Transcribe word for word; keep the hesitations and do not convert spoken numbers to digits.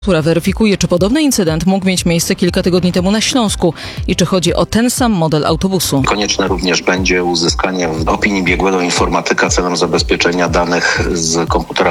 która weryfikuje, czy podobny incydent mógł mieć miejsce kilka tygodni temu na Śląsku i czy chodzi o ten sam model autobusu. Konieczne również będzie uzyskanie opinii biegłego informatyka celem zabezpieczenia danych z komputera